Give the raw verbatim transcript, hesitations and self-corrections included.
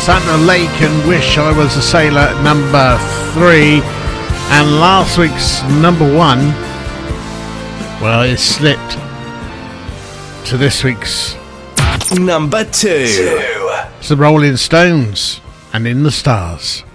Santa Lake and Wish I Was a Sailor at number three. And last week's number one, well, it slipped to this week's number two. It's the Rolling Stones and In the Stars.